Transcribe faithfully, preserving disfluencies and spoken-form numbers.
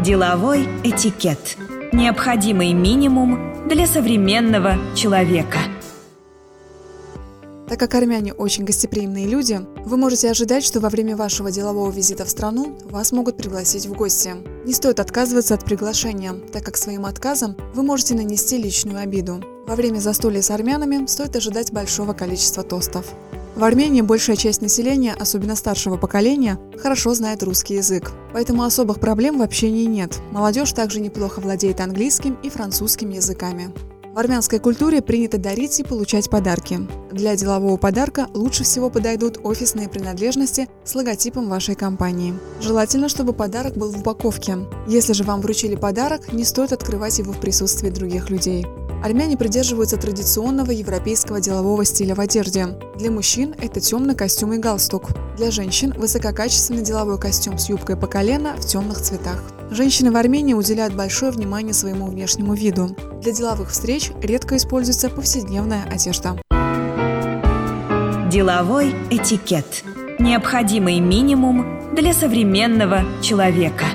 Деловой этикет. Необходимый минимум для современного человека. Так как армяне очень гостеприимные люди, вы можете ожидать, что во время вашего делового визита в страну вас могут пригласить в гости. Не стоит отказываться от приглашения, так как своим отказом вы можете нанести личную обиду. Во время застолья с армянами стоит ожидать большого количества тостов. В Армении большая часть населения, особенно старшего поколения, хорошо знает русский язык, поэтому особых проблем в общении нет. Молодежь также неплохо владеет английским и французским языками. В армянской культуре принято дарить и получать подарки. Для делового подарка лучше всего подойдут офисные принадлежности с логотипом вашей компании. Желательно, чтобы подарок был в упаковке. Если же вам вручили подарок, не стоит открывать его в присутствии других людей. Армяне придерживаются традиционного европейского делового стиля в одежде. Для мужчин это темный костюм и галстук. Для женщин – высококачественный деловой костюм с юбкой по колено в темных цветах. Женщины в Армении уделяют большое внимание своему внешнему виду. Для деловых встреч редко используется повседневная одежда. Деловой этикет. Необходимый минимум для современного человека.